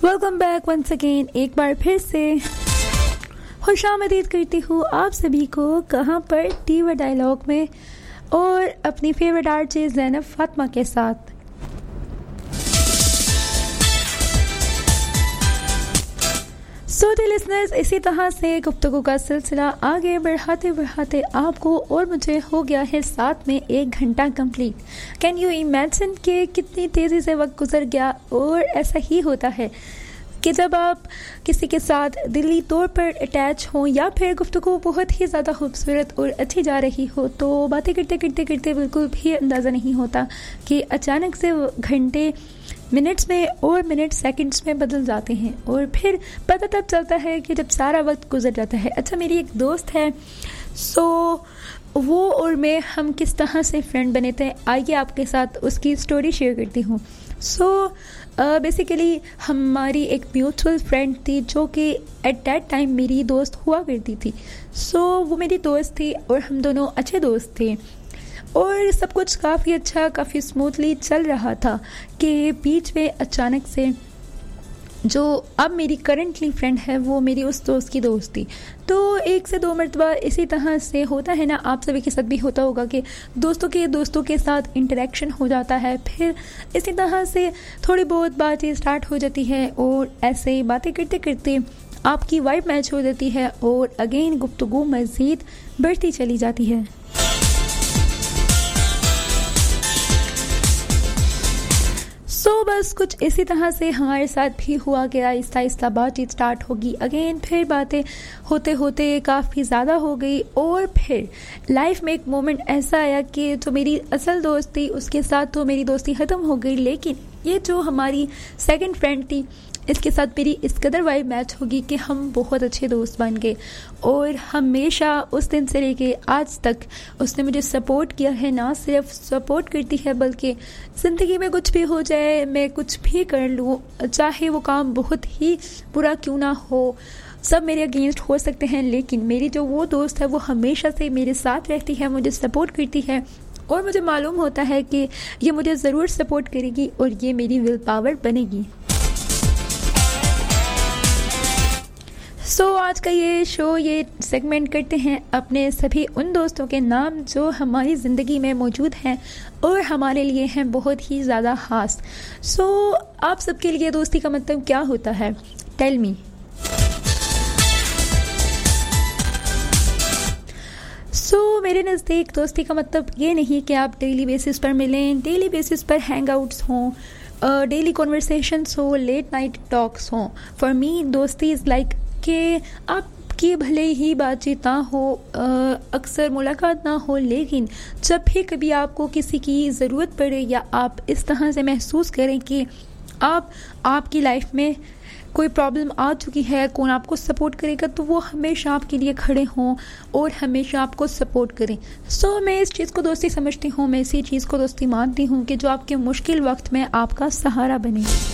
Welcome back once again, एक बार फिर से खुशामदीद करती हूँ आप सभी को। कहाँ पर टीवी डायलॉग में और अपनी फेवरेट आर्टिस्ट ज़ैनब फातिमा के साथ। सो दी लिसनर्स, इसी तरह से गुफ्तगू का सिलसिला आगे बढ़ाते बढ़ाते आपको और मुझे हो गया है साथ में 1 घंटा कंप्लीट। कैन यू इमेजिन कि कितनी तेज़ी से वक्त गुजर गया। और ऐसा ही होता है कि जब आप किसी के साथ दिली तौर पर अटैच हों या फिर गुफ्तगू बहुत ही ज़्यादा खूबसूरत और अच्छी जा रही हो तो बातें करते करते करते बिल्कुल भी अंदाज़ा नहीं होता कि अचानक से घंटे मिनट्स में और मिनट सेकंड्स में बदल जाते हैं। और फिर पता तब चलता है कि जब सारा वक्त गुजर जाता है। अच्छा, मेरी एक दोस्त है, सो वो और मैं हम किस तरह से फ्रेंड बने थे, आइए आपके साथ उसकी स्टोरी शेयर करती हूँ। सो बेसिकली हमारी एक म्यूचुअल फ्रेंड थी जो कि एट दैट टाइम मेरी दोस्त हुआ करती थी। सो वो मेरी दोस्त थी और हम दोनों अच्छे दोस्त थे और सब कुछ काफ़ी अच्छा, काफ़ी स्मूथली चल रहा था कि बीच में अचानक से जो अब मेरी करंटली फ्रेंड है वो मेरी उस दोस्त की दोस्त थी। तो 1 से 2 मरतबा इसी तरह से होता है ना, आप सभी के साथ भी होता होगा कि दोस्तों के साथ इंटरेक्शन हो जाता है, फिर इसी तरह से थोड़ी बहुत बातें स्टार्ट हो जाती है और ऐसे बातें करते करते आपकी वाइब मैच हो जाती है और अगेन गुफ्तगू मज़ीद बढ़ती चली जाती है। बस कुछ इसी तरह से हमारे साथ भी हुआ गया। आहिस्ता आहिस्ता बातचीत स्टार्ट होगी अगेन, फिर बातें होते होते काफ़ी ज़्यादा हो गई और फिर लाइफ में एक मोमेंट ऐसा आया कि जो मेरी असल दोस्त थी उसके साथ तो मेरी दोस्ती ख़त्म हो गई, लेकिन ये जो हमारी सेकंड फ्रेंड थी इसके साथ मेरी इस कदर वाइब मैच होगी कि हम बहुत अच्छे दोस्त बन गए। और हमेशा उस दिन से लेके आज तक उसने मुझे सपोर्ट किया है, ना सिर्फ सपोर्ट करती है बल्कि ज़िंदगी में कुछ भी हो जाए, मैं कुछ भी कर लूँ, चाहे वो काम बहुत ही बुरा क्यों ना हो, सब मेरे अगेंस्ट हो सकते हैं, लेकिन मेरी जो वो दोस्त है वो हमेशा से मेरे साथ रहती है, मुझे सपोर्ट करती है और मुझे मालूम होता है कि ये मुझे ज़रूर सपोर्ट करेगी और ये मेरी विल पावर बनेगी। आज का ये शो, ये सेगमेंट करते हैं अपने सभी उन दोस्तों के नाम जो हमारी ज़िंदगी में मौजूद हैं और हमारे लिए हैं बहुत ही ज़्यादा ख़ास। आप सबके लिए दोस्ती का मतलब क्या होता है, टेल मी। मेरे नज़दीक दोस्ती का मतलब ये नहीं कि आप डेली बेसिस पर मिलें, डेली बेसिस पर हैंग आउट्स हों, डेली कॉन्वर्सेशंस हो, लेट नाइट टॉक्स हों। फॉर मी दोस्ती इज़ लाइक कि आपकी भले ही बातचीत ना हो, अक्सर मुलाकात ना हो, लेकिन जब भी कभी आपको किसी की ज़रूरत पड़े या आप इस तरह से महसूस करें कि आपकी लाइफ में कोई प्रॉब्लम आ चुकी है, कौन आपको सपोर्ट करेगा, तो वो हमेशा आपके लिए खड़े हों और हमेशा आपको सपोर्ट करें। मैं इस चीज़ को दोस्ती समझती हूँ, मैं इसी चीज़ को दोस्ती मानती हूँ कि जो आपके मुश्किल वक्त में आपका सहारा बने।